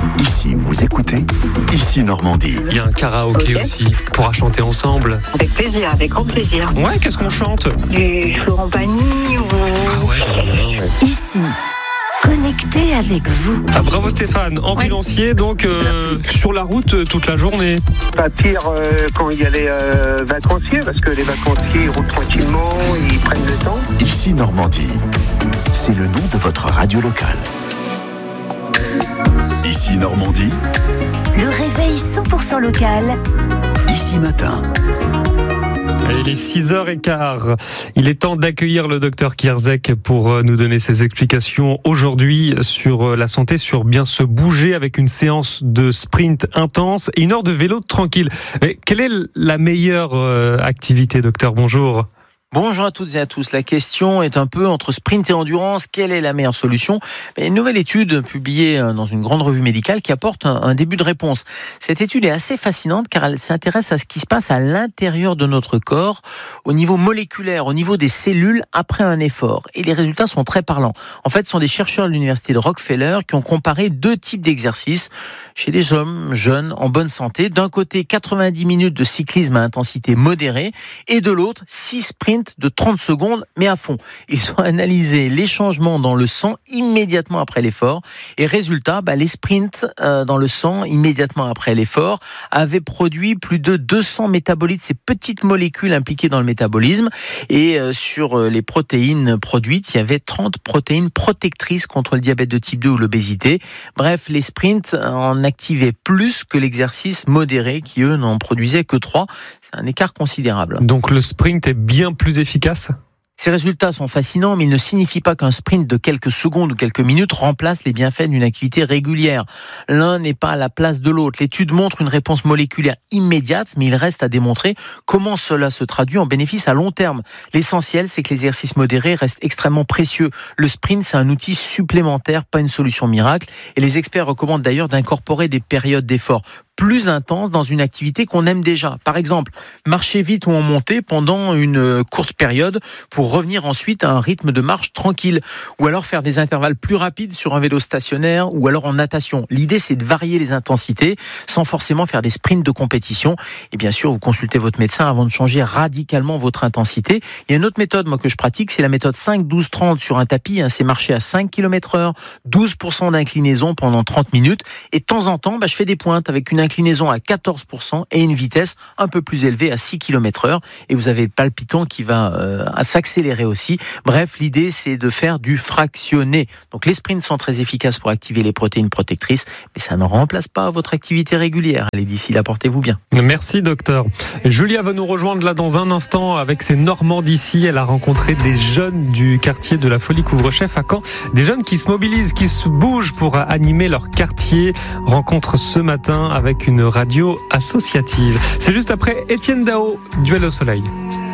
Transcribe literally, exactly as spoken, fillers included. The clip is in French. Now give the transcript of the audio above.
Ici, vous écoutez Ici Normandie. Il y a un karaoké okay. aussi, on pourra chanter ensemble. Avec plaisir, avec grand plaisir. Ouais, qu'est-ce qu'on chante? Du Florent Pagny ou... Ah ouais, j'aime bien, ouais. Ici, connecté avec vous. Ah, bravo Stéphane, ambulancier, ouais. donc euh, sur la route euh, toute la journée. Pas pire euh, quand il y a les euh, vacanciers, parce que les vacanciers ils roulent tranquillement, ils prennent le temps. Ici Normandie, c'est le nom de votre radio locale. Ici Normandie, le réveil cent pour cent local. Ici Matin. Allez, il est six heures quinze. Il est temps d'accueillir le docteur Kierzek pour nous donner ses explications aujourd'hui sur la santé, sur bien se bouger avec une séance de sprint intense et une heure de vélo tranquille. Mais quelle est la meilleure activité, docteur? Bonjour. Bonjour à toutes et à tous. La question est un peu entre sprint et endurance. Quelle est la meilleure solution? Une nouvelle étude publiée dans une grande revue médicale qui apporte un, un début de réponse. Cette étude est assez fascinante car elle s'intéresse à ce qui se passe à l'intérieur de notre corps, au niveau moléculaire, au niveau des cellules après un effort. Et les résultats sont très parlants. En fait, ce sont des chercheurs de l'université de Rockefeller qui ont comparé deux types d'exercices chez des hommes jeunes en bonne santé. D'un côté, quatre-vingt-dix minutes de cyclisme à intensité modérée et de l'autre, six sprints de trente secondes, mais à fond. Ils ont analysé les changements dans le sang immédiatement après l'effort. Et résultat, bah, les sprints euh, dans le sang immédiatement après l'effort avaient produit plus de deux cents métabolites, ces petites molécules impliquées dans le métabolisme. Et euh, sur euh, les protéines produites, il y avait trente protéines protectrices contre le diabète de type deux ou l'obésité. Bref, les sprints en activaient plus que l'exercice modéré qui, eux, n'en produisaient que trois. C'est un écart considérable. Donc le sprint est bien plus efficace? Ces résultats sont fascinants, mais ils ne signifient pas qu'un sprint de quelques secondes ou quelques minutes remplace les bienfaits d'une activité régulière. L'un n'est pas à la place de l'autre. L'étude montre une réponse moléculaire immédiate, mais il reste à démontrer comment cela se traduit en bénéfice à long terme. L'essentiel, c'est que l'exercice modéré reste extrêmement précieux. Le sprint, c'est un outil supplémentaire, pas une solution miracle. Et les experts recommandent d'ailleurs d'incorporer des périodes d'effort plus intense dans une activité qu'on aime déjà. Par exemple, marcher vite ou en montée pendant une courte période pour revenir ensuite à un rythme de marche tranquille. Ou alors faire des intervalles plus rapides sur un vélo stationnaire ou alors en natation. L'idée, c'est de varier les intensités sans forcément faire des sprints de compétition. Et bien sûr, vous consultez votre médecin avant de changer radicalement votre intensité. Il y a une autre méthode, moi, que je pratique, c'est la méthode cinq douze trente sur un tapis. C'est marcher à cinq kilomètres heure, douze pour cent d'inclinaison pendant trente minutes. Et de temps en temps, bah, je fais des pointes avec une inclinaison à quatorze pour cent et une vitesse un peu plus élevée à six kilomètres heure. Et vous avez le palpitant qui va euh, s'accélérer aussi. Bref, l'idée, c'est de faire du fractionné. Donc les sprints sont très efficaces pour activer les protéines protectrices, mais ça ne remplace pas votre activité régulière. Allez, d'ici là, portez-vous bien. Merci, docteur. Julia va nous rejoindre là dans un instant avec ses Normands d'ici. Elle a rencontré des jeunes du quartier de la Folie Couvre-Chef à Caen. Des jeunes qui se mobilisent, qui se bougent pour animer leur quartier. Rencontre ce matin avec une radio associative. C'est juste après Étienne Dao, Duel au soleil.